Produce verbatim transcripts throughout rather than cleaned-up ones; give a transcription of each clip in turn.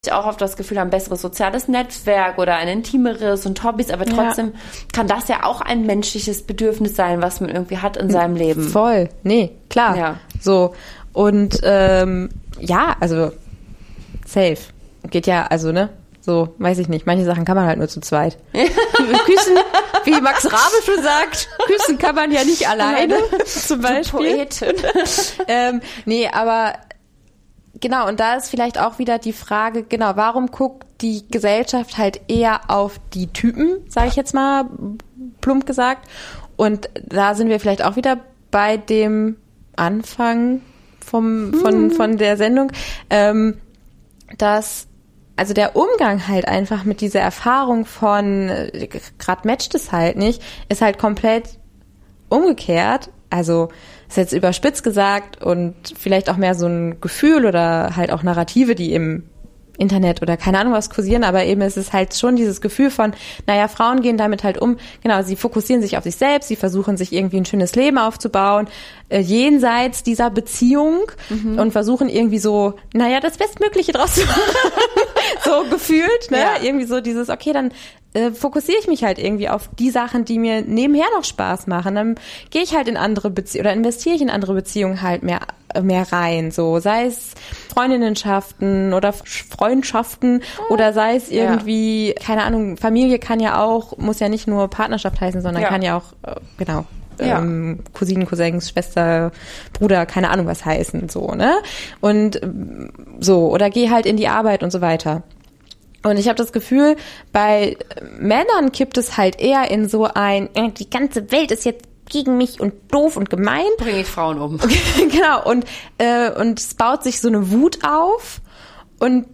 ich auch oft das Gefühl, haben ein besseres soziales Netzwerk oder ein intimeres und Hobbys, aber trotzdem ja. kann das ja auch ein menschliches Bedürfnis sein, was man irgendwie hat in seinem Leben. Voll, nee, klar. Ja. So, und ähm, ja, also safe. Geht ja, also, ne? So, weiß ich nicht. Manche Sachen kann man halt nur zu zweit. Küssen, wie Max Rabe schon sagt, küssen kann man ja nicht alleine, zum Beispiel. Poetin. ähm, nee, aber genau, und da ist vielleicht auch wieder die Frage, genau, warum guckt die Gesellschaft halt eher auf die Typen, sage ich jetzt mal, plump gesagt. Und da sind wir vielleicht auch wieder bei dem Anfang vom, von, von der Sendung, ähm, dass also der Umgang halt einfach mit dieser Erfahrung von, äh, gerade matcht es halt nicht, ist halt komplett umgekehrt. Also ist jetzt überspitzt gesagt und vielleicht auch mehr so ein Gefühl oder halt auch Narrative, die im Internet oder keine Ahnung was kursieren, aber eben ist es halt schon dieses Gefühl von, naja, Frauen gehen damit halt um, genau, sie fokussieren sich auf sich selbst, sie versuchen sich irgendwie ein schönes Leben aufzubauen, äh, jenseits dieser Beziehung mhm. und versuchen irgendwie so, naja, das Bestmögliche draus zu machen, so gefühlt, ne, ja. irgendwie so dieses, okay, dann äh, fokussiere ich mich halt irgendwie auf die Sachen, die mir nebenher noch Spaß machen, dann gehe ich halt in andere Beziehungen oder investiere ich in andere Beziehungen halt mehr mehr rein, so sei es Freundinnenschaften oder Freundschaften oder sei es irgendwie, ja. keine Ahnung, Familie kann ja auch, muss ja nicht nur Partnerschaft heißen, sondern ja. kann ja auch, äh, genau, ja. ähm, Cousinen, Cousins, Schwester, Bruder, keine Ahnung was heißen, so, ne? Und so, oder geh halt in die Arbeit und so weiter. Und ich habe das Gefühl, bei Männern kippt es halt eher in so ein, die ganze Welt ist jetzt gegen mich und doof und gemein. Bringe ich Frauen um. Genau, und äh, und es baut sich so eine Wut auf und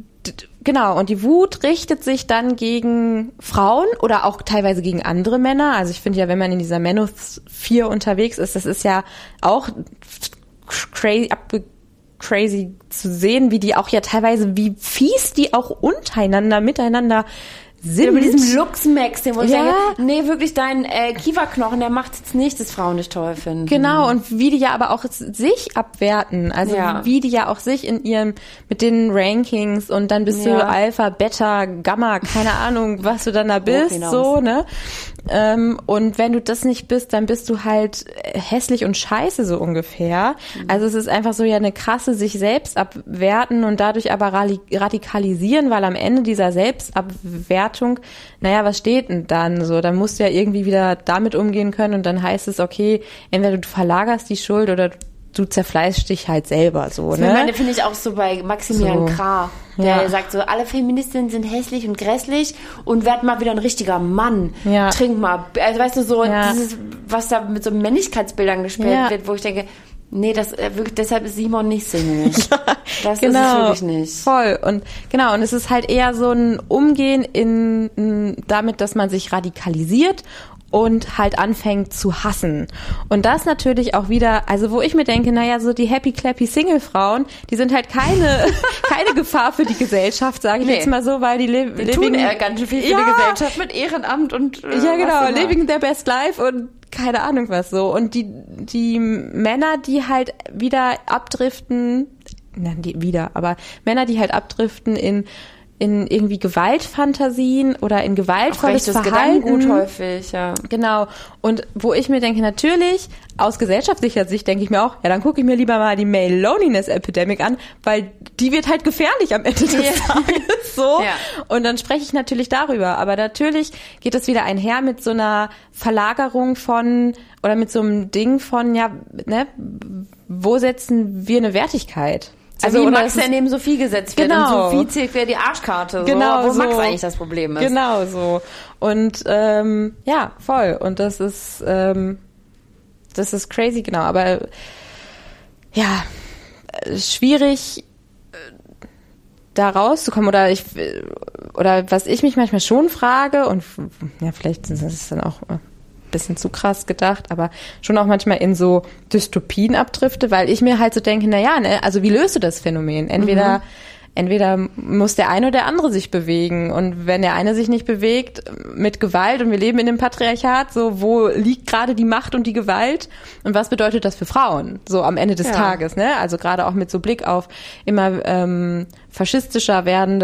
genau, und die Wut richtet sich dann gegen Frauen oder auch teilweise gegen andere Männer. Also ich finde ja, wenn man in dieser Manosphere unterwegs ist, das ist ja auch crazy, abge crazy zu sehen, wie die auch ja teilweise, wie fies die auch untereinander, miteinander sind. Ja, mit diesem Luxmax, den wo ich ja. denke, nee, wirklich dein äh, Kieferknochen, der macht jetzt nicht, dass Frauen dich toll finden. Genau, und wie die ja aber auch sich abwerten, also ja. wie die ja auch sich in ihrem, mit den Rankings und dann bist ja. du Alpha, Beta, Gamma, keine Ahnung, was du dann da bist, so, ne? Ähm, und wenn du das nicht bist, dann bist du halt hässlich und scheiße, so ungefähr. Mhm. Also es ist einfach so ja eine krasse sich selbst abwerten und dadurch aber radikalisieren, weil am Ende dieser Selbstabwertung, naja, was steht denn dann so? Dann musst du ja irgendwie wieder damit umgehen können und dann heißt es, okay, entweder du verlagerst die Schuld oder du zerfleischst dich halt selber, so, das ne? Ich meine, finde ich auch so bei Maximilian so. Krah, der ja. sagt so, alle Feministinnen sind hässlich und grässlich und werd mal wieder ein richtiger Mann. Ja. Trink mal. Also weißt du, so ja. dieses, was da mit so Männlichkeitsbildern gespielt ja. wird, wo ich denke, nee, das wirklich, deshalb ist Simon nicht Single. Das genau, ist es wirklich nicht. Voll. Und genau, und es ist halt eher so ein Umgehen in, in damit, dass man sich radikalisiert und halt anfängt zu hassen. Und das natürlich auch wieder, also wo ich mir denke, naja, so die happy clappy Single-Frauen, die sind halt keine keine Gefahr für die Gesellschaft, sage ich nee. jetzt mal so, weil die le- die tun eher ganz schön viel für ja, die Gesellschaft mit Ehrenamt und äh, ja genau, living their best life und keine Ahnung was so. Und die die Männer, die halt wieder abdriften, nein, die wieder, aber Männer, die halt abdriften in in irgendwie Gewaltfantasien oder in gewaltvolles Verhalten. Gedankengut häufig, ja. Genau. Und wo ich mir denke, natürlich, aus gesellschaftlicher Sicht denke ich mir auch, ja, dann gucke ich mir lieber mal die Male Loneliness Epidemic an, weil die wird halt gefährlich am Ende des ja. Tages, so. Ja. Und dann spreche ich natürlich darüber. Aber natürlich geht es wieder einher mit so einer Verlagerung von, oder mit so einem Ding von, ja, ne, wo setzen wir eine Wertigkeit? So also wie Max, der neben Sophie gesetzt wird genau. und Sophie zählt wieder die Arschkarte, so, genau wo so. Max eigentlich das Problem ist. Genau so. Und ähm, ja, voll. Und das ist ähm, das ist crazy, genau. Aber ja, schwierig da rauszukommen oder ich oder was ich mich manchmal schon frage und ja, vielleicht ist das dann auch bisschen zu krass gedacht, aber schon auch manchmal in so Dystopien abdrifte, weil ich mir halt so denke, na ja, ne, also wie löst du das Phänomen? Entweder, mhm. entweder muss der eine oder der andere sich bewegen und wenn der eine sich nicht bewegt mit Gewalt und wir leben in einem Patriarchat, so wo liegt gerade die Macht und die Gewalt und was bedeutet das für Frauen? So am Ende des ja. Tages, ne? Also gerade auch mit so Blick auf immer ähm, faschistischer werdende